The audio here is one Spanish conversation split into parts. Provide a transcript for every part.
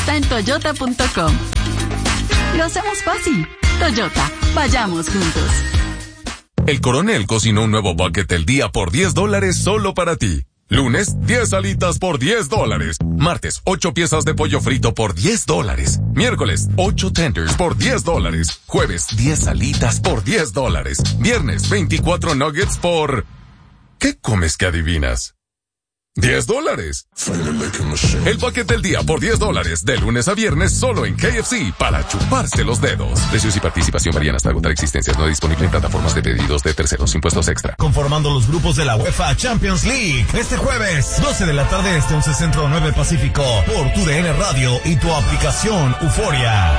está en toyota.com. Lo hacemos fácil. Toyota, vayamos juntos. El Coronel cocinó un nuevo bucket del día por $10 solo para ti. Lunes, 10 alitas por $10. Martes, 8 piezas de pollo frito por $10. Miércoles, 8 tenders por $10. Jueves, 10 alitas por $10. Viernes, 24 nuggets por... ¿Qué comes que adivinas? $10. El paquete del día por $10, de lunes a viernes, solo en KFC, para chuparse los dedos. Precios y participación varían hasta agotar existencias. No disponible en plataformas de pedidos de terceros, impuestos extra. Conformando los grupos de la UEFA Champions League. Este jueves, 12 de la tarde, 11 Centro, 9 Pacífico, por TUDN Radio y tu aplicación Euforia.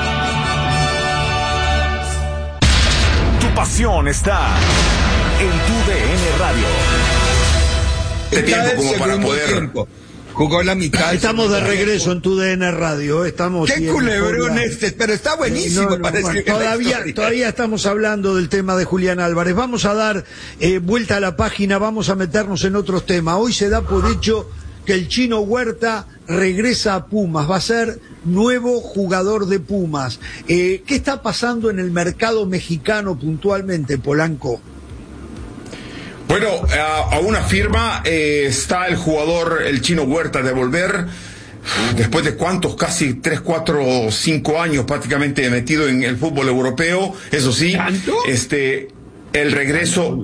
Tu pasión está en TUDN Radio. Tiempo como para poder... Jugó la mitad. Estamos de regreso en TUDN Radio. Estamos. Qué culebrón pero está buenísimo. Todavía estamos hablando del tema de Julián Álvarez. Vamos a dar vuelta a la página, vamos a meternos en otros temas. Hoy se da por hecho que el Chino Huerta regresa a Pumas, va a ser nuevo jugador de Pumas. ¿Qué está pasando en el mercado mexicano puntualmente, Polanco? Bueno, a una firma está el jugador, el Chino Huerta, de volver después de cuántos, casi 3, 4, 5 años prácticamente metido en el fútbol europeo. Eso sí, el regreso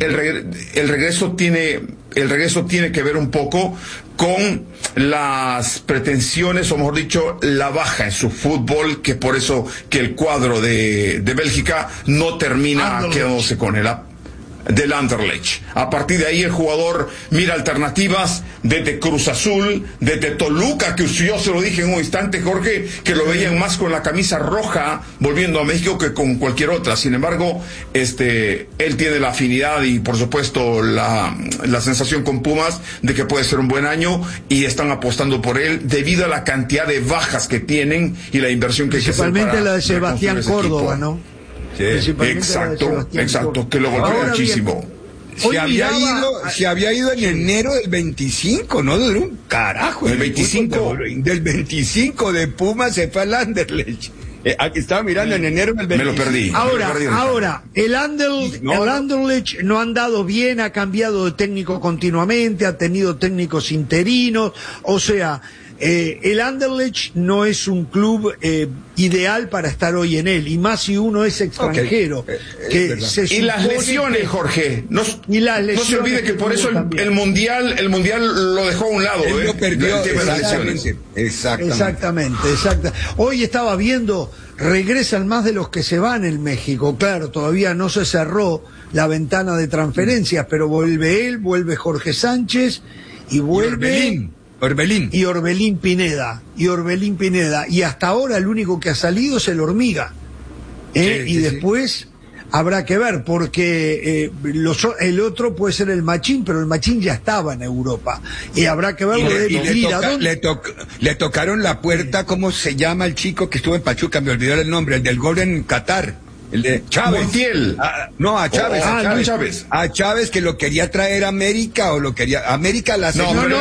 tiene que ver un poco con las pretensiones, o mejor dicho, la baja en su fútbol, que por eso que el cuadro de Bélgica no termina quedándose con él. Del Anderlecht. A partir de ahí el jugador mira alternativas desde Cruz Azul, desde Toluca, que yo se lo dije en un instante, Jorge, que lo veían más con la camisa roja volviendo a México que con cualquier otra. Sin embargo, él tiene la afinidad y por supuesto la sensación con Pumas de que puede ser un buen año, y están apostando por él debido a la cantidad de bajas que tienen y la inversión que hay que hacer. Principalmente la de Sebastián Córdoba, ¿no? Sí, exacto, que lo golpeó muchísimo. Se había ido en enero del 25, no duró un carajo. El 25. Del 25 de Pumas se fue al Anderlecht. Aquí estaba mirando en enero del 25. Me lo perdí. Ahora, el Anderlecht no ha andado bien, ha cambiado de técnico continuamente, ha tenido técnicos interinos, o sea... el Anderlecht no es un club ideal para estar hoy en él, y más si uno es extranjero. Y las lesiones, Jorge. No se olvide que por eso el mundial lo dejó a un lado. Él lo perdió. Exactamente. Hoy estaba viendo, regresan más de los que se van en México. Claro, todavía no se cerró la ventana de transferencias, pero vuelve él, vuelve Jorge Sánchez y vuelve... Orbelín Pineda. Y hasta ahora el único que ha salido es el Hormiga. Después habrá que ver, porque el otro puede ser el Machín, pero el Machín ya estaba en Europa. Y habrá que ver lo de Lira. Le tocaron la puerta, ¿cómo se llama el chico que estuvo en Pachuca? Me olvidó el nombre, el del gol en Qatar. El de Chávez. Montiel. A Chávez. A Chávez, que lo quería traer a América, o lo quería... América la...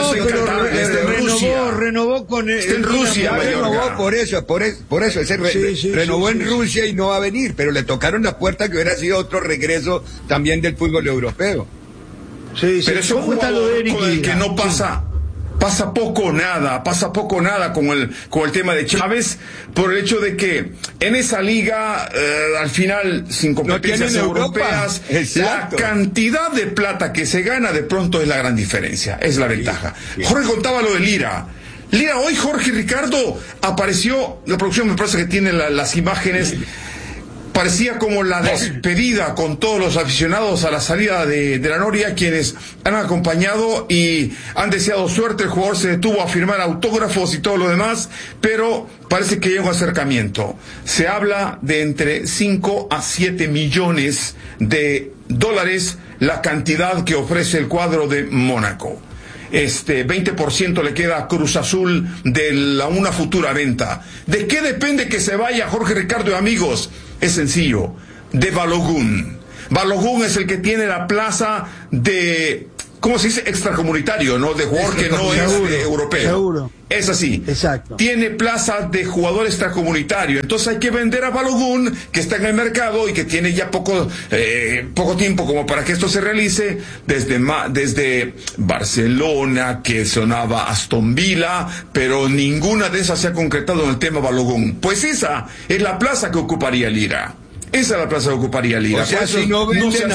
renovó con... Está en Rusia. Renovó por eso. Renovó en Rusia y no va a venir, pero le tocaron la puerta, que hubiera sido otro regreso también del fútbol europeo. Pero es un jugador con el que no pasa poco o nada con el tema de Chávez, por el hecho de que en esa liga, al final, sin competencias europeas, la cantidad de plata que se gana de pronto es la gran diferencia, es la ventaja. Jorge contaba lo de Lira. Hoy, Jorge Ricardo, apareció, la producción me parece que tiene las imágenes, parecía como la despedida con todos los aficionados a la salida de la Noria, quienes han acompañado y han deseado suerte. El jugador se detuvo a firmar autógrafos y todo lo demás, pero parece que llega un acercamiento. Se habla de entre 5 a 7 millones de dólares la cantidad que ofrece el cuadro de Mónaco. 20% le queda a Cruz Azul de una futura venta. ¿De qué depende que se vaya, Jorge Ricardo y amigos? Es sencillo, de Balogun. Balogun es el que tiene la plaza de ¿cómo se dice? Extracomunitario, ¿no? De jugador que no es europeo. Seguro. Es así. Exacto. Tiene plaza de jugador extracomunitario. Entonces hay que vender a Balogun, que está en el mercado y que tiene ya poco tiempo como para que esto se realice, desde Barcelona, que sonaba Aston Villa, pero ninguna de esas se ha concretado en el tema Balogun. Pues esa es la plaza que ocuparía Lira. Esa es la plaza que ocuparía Lira. O sea, si no venden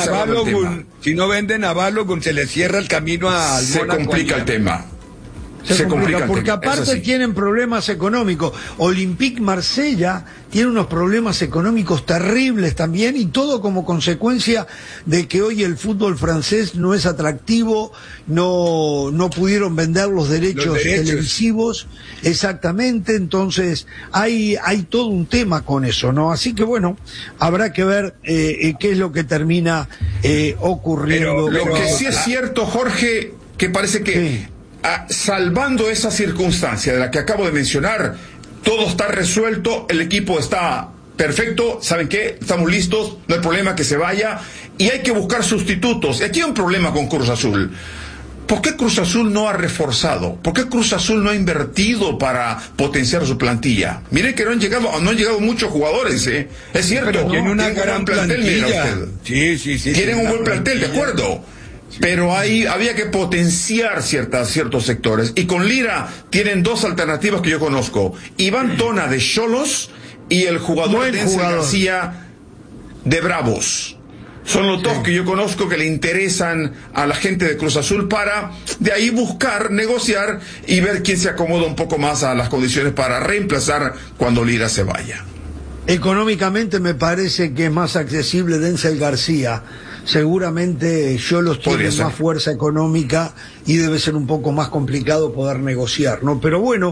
a Balogun, se le cierra el camino al Se complica el tema. Se complica porque aparte tienen problemas económicos. Olympique Marsella tiene unos problemas económicos terribles también, y todo como consecuencia de que hoy el fútbol francés no es atractivo, no pudieron vender los derechos televisivos, exactamente. Entonces hay todo un tema con eso, ¿no? Así que bueno, habrá que ver qué es lo que termina ocurriendo. Pero lo que sí es cierto, Jorge, que parece que sí. Salvando esa circunstancia de la que acabo de mencionar, todo está resuelto, el equipo está perfecto, ¿saben qué? Estamos listos, no hay problema que se vaya, y hay que buscar sustitutos. Aquí hay un problema con Cruz Azul. ¿Por qué Cruz Azul no ha reforzado? ¿Por qué Cruz Azul no ha invertido para potenciar su plantilla? Miren que no han llegado muchos jugadores, ¿eh? Es cierto. Pero tiene una gran plantilla. Sí. Tienen un buen plantel, de acuerdo. Pero había que potenciar ciertos sectores. Y con Lira tienen dos alternativas que yo conozco. Iván Tona de Xolos y el jugador Denzel García de Bravos. Son los dos que yo conozco que le interesan a la gente de Cruz Azul para de ahí buscar, negociar y ver quién se acomoda un poco más a las condiciones para reemplazar cuando Lira se vaya. Económicamente me parece que es más accesible Denzel García. Seguramente Xolos tiene más fuerza económica y debe ser un poco más complicado poder negociar, ¿no? Pero bueno,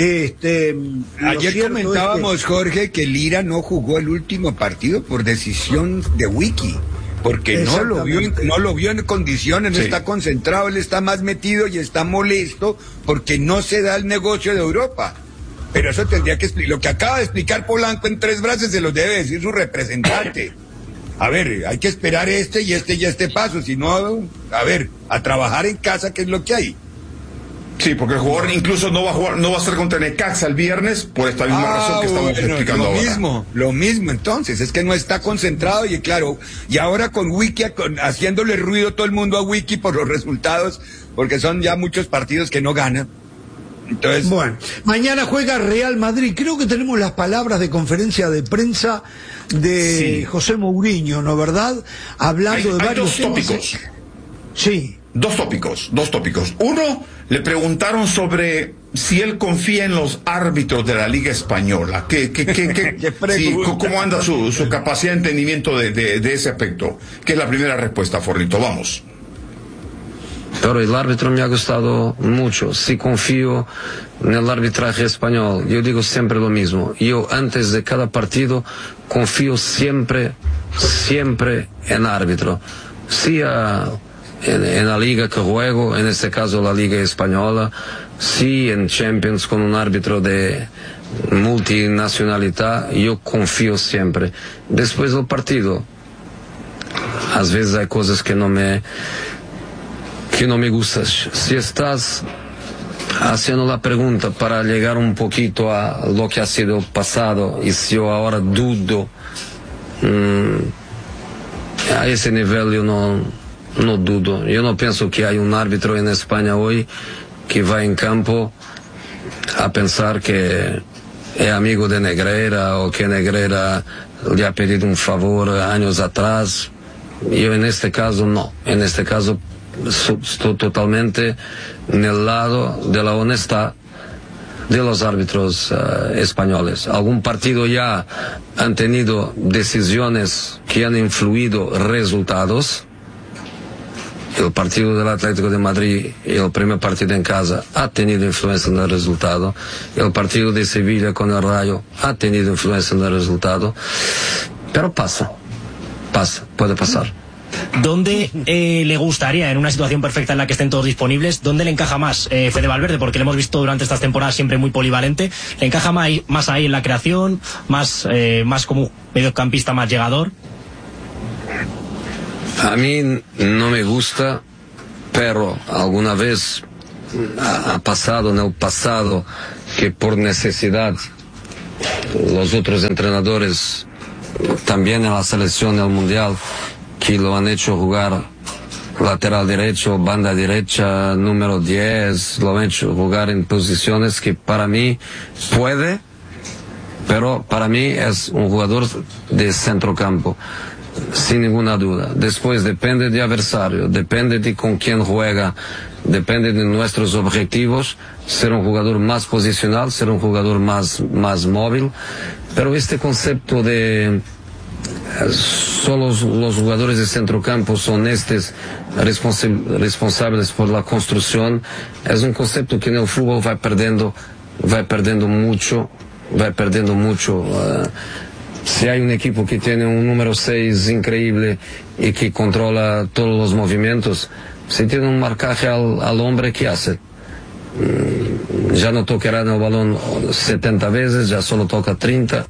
ayer comentábamos, Jorge, que Lira no jugó el último partido por decisión de Wiki, porque no lo vio en condiciones, no está concentrado, él está más metido y está molesto porque no se da el negocio de Europa. Pero eso tendría que explicar, lo que acaba de explicar Polanco en 3 frases se los debe decir su representante. A ver, hay que esperar este paso, si no, a trabajar en casa, que es lo que hay. Sí, porque el jugador incluso no va a estar contra Necaxa el viernes por esta misma razón que estamos explicando ahora. Lo mismo entonces, es que no está concentrado y claro, y ahora con Wiki haciéndole ruido todo el mundo a Wiki por los resultados, porque son ya muchos partidos que no ganan. Entonces, bueno, mañana juega Real Madrid. Creo que tenemos las palabras de conferencia de prensa de José Mourinho, ¿no verdad? Hablando de varios tópicos. Sí. Dos tópicos. Uno, le preguntaron sobre si él confía en los árbitros de la Liga Española. ¿Cómo anda su capacidad de entendimiento de ese aspecto? Que es la primera respuesta, Forrito. Vamos. Pero el árbitro me ha gustado mucho. Si confío en el arbitraje español, yo digo siempre lo mismo. Yo antes de cada partido confío siempre en árbitro. Sea en la liga que juego, en este caso la Liga Española, sí en Champions con un árbitro de multinacionalidad, yo confío siempre. Después del partido, a veces hay cosas que no me gustan. Si estás haciendo la pregunta para llegar un poquito a lo que ha sido pasado, y si yo ahora dudo, a ese nivel yo no dudo. Yo no pienso que hay un árbitro en España hoy que va en campo a pensar que es amigo de Negreira o que Negreira le ha pedido un favor años atrás. Yo en este caso no. En este caso estoy totalmente en el lado de la honestidad de los árbitros españoles. Algún partido ya han tenido decisiones que han influido resultados. El partido del Atlético de Madrid, el primer partido en casa, ha tenido influencia en el resultado. El partido de Sevilla con el Rayo ha tenido influencia en el resultado. Pero puede pasar. ¿Dónde le gustaría, en una situación perfecta en la que estén todos disponibles, dónde le encaja más Fede Valverde? Porque le hemos visto durante estas temporadas siempre muy polivalente. ¿Le encaja más ahí en la creación, más como un mediocampista más llegador? A mí no me gusta pero alguna vez ha pasado en el pasado que por necesidad los otros entrenadores, también en la selección del mundial, que lo han hecho jugar lateral derecho, banda derecha, número 10, lo han hecho jugar en posiciones que para mí puede, pero para mí es un jugador de centrocampo, sin ninguna duda. Después depende de adversario, depende de con quién juega, depende de nuestros objetivos, ser un jugador más posicional, ser un jugador más móvil, pero este concepto de solo los jugadores de centrocampo son responsables por la construcción, es un concepto que en el fútbol va perdiendo mucho. Si hay un equipo que tiene un número 6 increíble y que controla todos los movimientos, si tiene un marcaje al hombre, ¿qué hace? Ya no tocará el balón 70 veces, ya solo toca 30.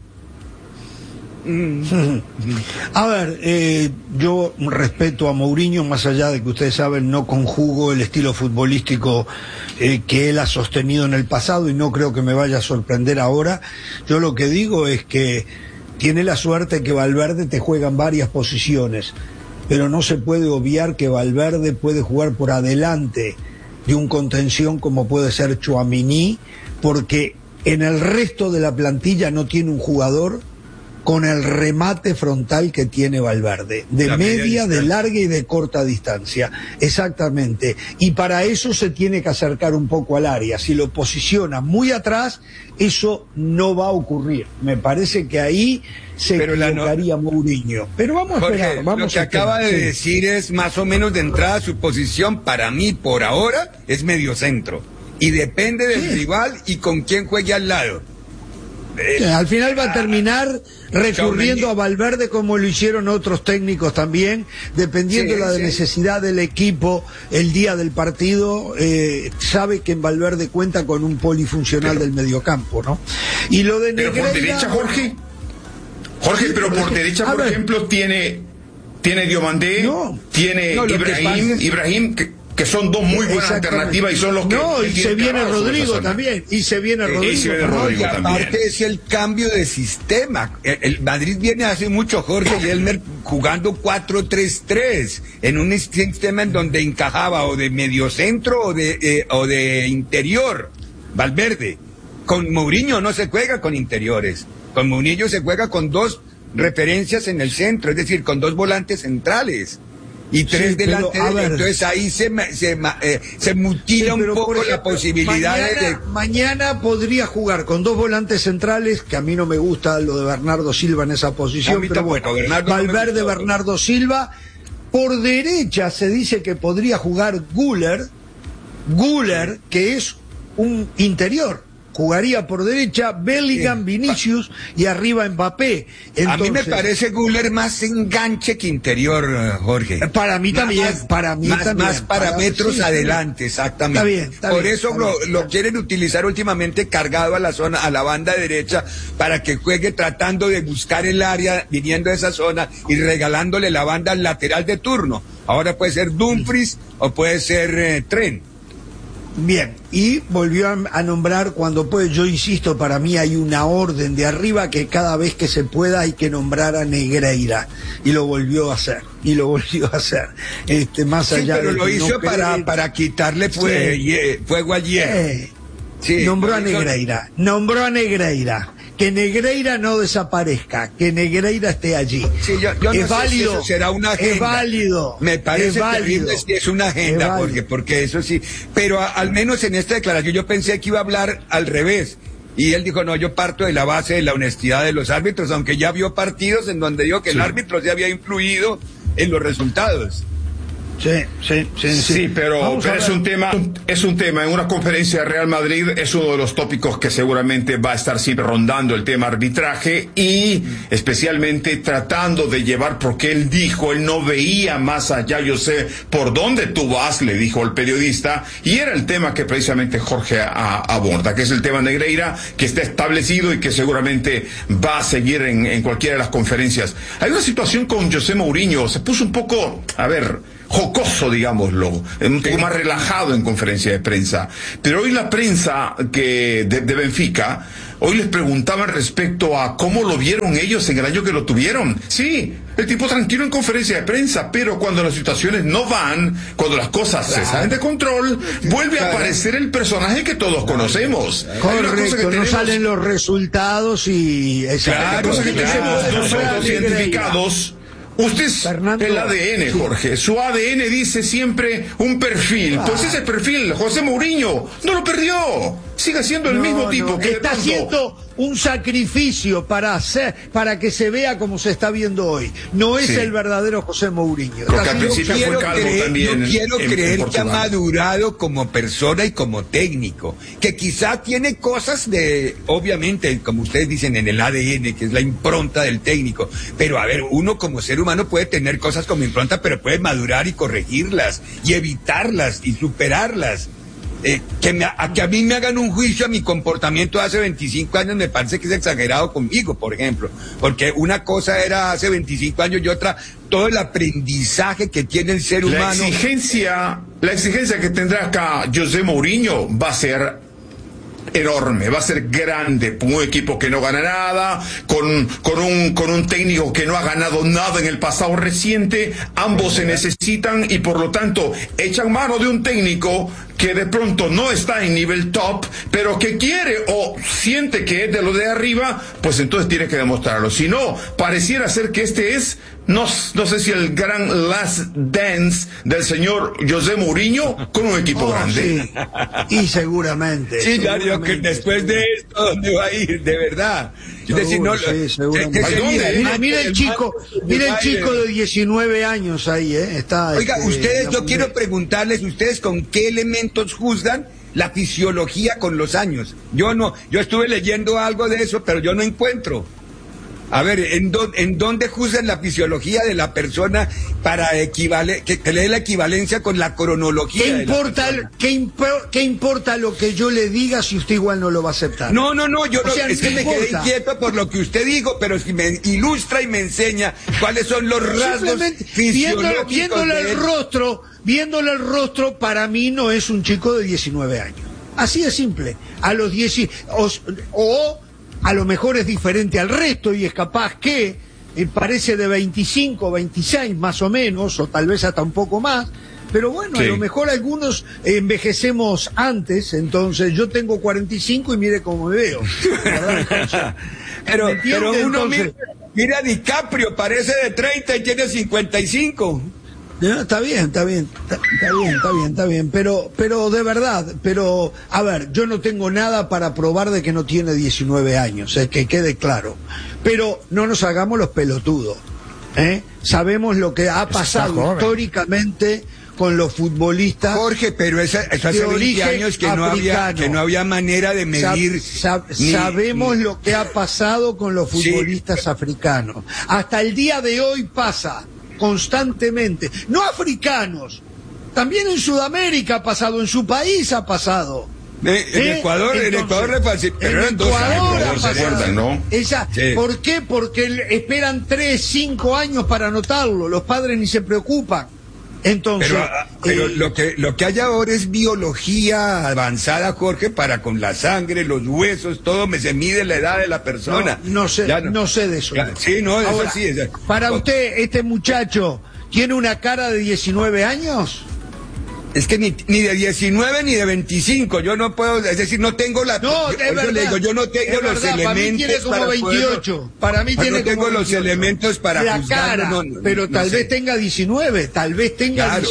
A ver, yo respeto a Mourinho, más allá de que ustedes saben, no conjugo el estilo futbolístico que él ha sostenido en el pasado y no creo que me vaya a sorprender ahora. Yo lo que digo es que tiene la suerte que Valverde te juega en varias posiciones, pero no se puede obviar que Valverde puede jugar por adelante de un contención como puede ser Tchouaméni, porque en el resto de la plantilla no tiene un jugador con el remate frontal que tiene Valverde, de media, de larga y de corta distancia, exactamente, y para eso se tiene que acercar un poco al área. Si lo posiciona muy atrás, eso no va a ocurrir. Me parece que ahí se equivocaría Mourinho. Pero vamos a esperar, lo que acaba de decir es más o menos de entrada su posición, para mí por ahora es mediocentro, y depende del rival y con quién juegue al lado. Al final va a terminar recurriendo a Valverde como lo hicieron otros técnicos también, dependiendo de la necesidad del equipo el día del partido. Sabe que en Valverde cuenta con un polifuncional del mediocampo, ¿no? Y lo de Negreira, pero por derecha, Jorge, pero por derecha, por ejemplo, tiene Diomandé, tiene Ibrahim, que son dos muy buenas alternativas y son los que... No, y se viene Rodrigo también, y aparte es el cambio de sistema. El Madrid viene hace mucho, Jorge y Elmer, jugando 4-3-3, en un sistema en donde encajaba o de mediocentro o de interior, Valverde. Con Mourinho no se juega con interiores, con Mourinho se juega con dos referencias en el centro, es decir, con dos volantes centrales y tres delante de él. Entonces ahí se mutila un poco la posibilidad mañana podría jugar con dos volantes centrales, que a mí no me gusta lo de Bernardo Silva en esa posición, pero bueno, Valverde, Bernardo Silva. Por derecha se dice que podría jugar Güler, que es un interior. Jugaría por derecha Bellingham, Vinicius y arriba Mbappé. Entonces, a mí me parece Güler más enganche que interior, Jorge. Para mí también, más parámetros adelante, exactamente. Está bien, eso lo quieren utilizar últimamente cargado a la banda derecha para que juegue tratando de buscar el área viniendo de esa zona y regalándole la banda al lateral de turno. Ahora puede ser Dumfries o puede ser Trent. Bien, y volvió a nombrar cuando puede. Yo insisto, para mí hay una orden de arriba que cada vez que se pueda hay que nombrar a Negreira, y lo volvió a hacer, más allá pero de lo hizo para quitarle fuego ayer. Nombró a Negreira, que Negreira no desaparezca, que Negreira esté allí. Yo no sé si eso será una agenda. Es válido. Me parece terrible si es una agenda, porque eso sí. Pero al menos en esta declaración yo pensé que iba a hablar al revés. Y él dijo, no, yo parto de la base de la honestidad de los árbitros, aunque ya vio partidos en donde dijo que el árbitro se había influido en los resultados. Sí, pero es un tema, en una conferencia de Real Madrid es uno de los tópicos que seguramente va a estar siempre rondando el tema arbitraje, y especialmente tratando de llevar, porque él no veía más allá. Yo sé por dónde tú vas, le dijo el periodista, y era el tema que precisamente Jorge aborda, que es el tema Negreira, que está establecido y que seguramente va a seguir en cualquiera de las conferencias. Hay una situación con José Mourinho, se puso un poco, jocoso, digámoslo, un poco más relajado en conferencia de prensa. Pero hoy la prensa de Benfica, hoy les preguntaban respecto a cómo lo vieron ellos en el año que lo tuvieron. Sí, el tipo tranquilo en conferencia de prensa, pero cuando las situaciones no van, cuando las cosas se salen de control, vuelve a aparecer el personaje que todos conocemos. Correcto, no salen los resultados y... Claro, cosas que tenemos nosotros identificados. Usted es Fernando, el ADN, Jorge. Su ADN dice siempre un perfil. Pues ese perfil, José Mourinho, no lo perdió. Sigue siendo el mismo tipo que está haciendo un sacrificio para que se vea como se está viendo hoy. No es el verdadero José Mourinho. Porque al principio fue calvo también. Yo quiero creer que ha madurado como persona y como técnico. Que quizá tiene cosas obviamente, como ustedes dicen, en el ADN, que es la impronta del técnico. Pero a ver, uno como ser humano puede tener cosas como impronta, pero puede madurar y corregirlas, y evitarlas, y superarlas. Que a mí me hagan un juicio a mi comportamiento de hace 25 años me parece que es exagerado conmigo, por ejemplo, porque una cosa era hace 25 años y otra, todo el aprendizaje que tiene el ser humano. La exigencia que tendrá acá José Mourinho va a ser enorme, va a ser grande, un equipo que no gana nada, con un técnico que no ha ganado nada en el pasado reciente. Ambos se necesitan y por lo tanto echan mano de un técnico que de pronto no está en nivel top, pero que quiere o siente que es de lo de arriba, pues entonces tiene que demostrarlo. Si no, pareciera ser que este es, no sé si el gran last dance del señor José Mourinho con un equipo grande. Sí. Y seguramente. Sí, Darío, que después de esto, ¿dónde va a ir? De verdad. Es decir, mira el chico de 19 años ahí, está. Oiga, yo quiero preguntarles, ¿ustedes con qué elementos juzgan la fisiología con los años? Yo estuve leyendo algo de eso, pero yo no encuentro. A ver, ¿en dónde juzgan la fisiología de la persona para que le dé la equivalencia con la cronología? ¿Qué importa lo que yo le diga si usted igual no lo va a aceptar? No, es que me quedé inquieto por lo que usted dijo, pero si me ilustra y me enseña cuáles son los rasgos fisiológicos viéndole el rostro, para mí no es un chico de 19 años. Así de simple. A los 10 o a lo mejor es diferente al resto y es capaz que parece de 25, 26 más o menos, o tal vez hasta un poco más, pero bueno, a lo mejor algunos envejecemos antes, entonces yo tengo 45 y mire cómo me veo. pero uno mira a DiCaprio, parece de 30 y tiene 55. Está bien, pero de verdad, a ver, yo no tengo nada para probar de que no tiene 19 años, que quede claro, pero no nos hagamos los pelotudos, sabemos lo que ha pasado históricamente con los futbolistas. Jorge, pero eso hace 20 años que no había manera de medir. Sabemos lo que ha pasado con los futbolistas africanos. Hasta el día de hoy pasa constantemente, no africanos, también en Sudamérica ha pasado, en su país ha pasado. En Ecuador le pasó, pero en Ecuador ¿se acuerdan, no? ¿Por qué? Porque esperan 3, 5 años para anotarlo, los padres ni se preocupan. Entonces, pero lo que hay ahora es biología avanzada, Jorge, para con la sangre, los huesos, todo se mide la edad de la persona. No sé de eso. Sí, no, ahora, eso sí. Para usted, este muchacho, ¿tiene una cara de 19 años? Es que ni de 19 ni de 25, yo no puedo, es decir, no tengo la... No, es verdad. Le digo, yo no tengo los elementos para mí tiene como 28. Para mí tiene como 28. No tengo los elementos para la cara, pero tal vez tenga 19, tal vez tenga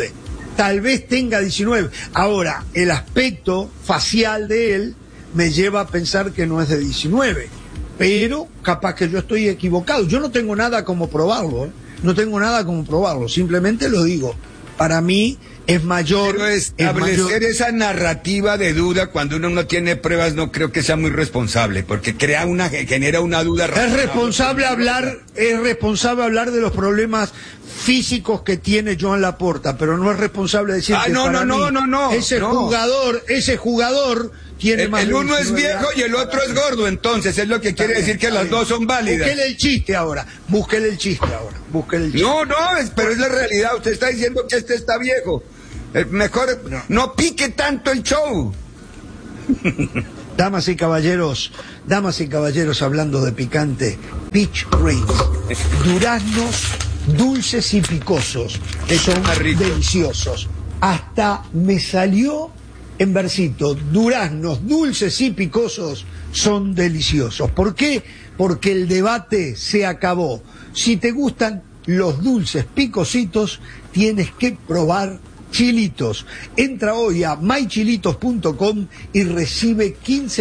19. Ahora, el aspecto facial de él me lleva a pensar que no es de 19, pero capaz que yo estoy equivocado. Yo no tengo nada como probarlo, simplemente lo digo. Para mí es mayor. Pero establecer esa narrativa de duda cuando uno no tiene pruebas no creo que sea muy responsable, porque genera una duda. Es responsable hablar de los problemas físicos que tiene Joan Laporta, pero no es responsable decir que ese jugador tiene más El uno es viejo y el otro es gordo, entonces es lo que quiere decir que las dos son válidas. Búsquele el chiste ahora. No, pero es la realidad. Usted está diciendo que este está viejo. Mejor no pique tanto el show. Damas y caballeros, hablando de picante, Peach Rings, duraznos dulces y picosos, que son deliciosos. Hasta me salió en versito, duraznos dulces y picosos son deliciosos. ¿Por qué? Porque el debate se acabó. Si te gustan los dulces picositos, tienes que probar Chilitos. Entra hoy a mychilitos.com y recibe 15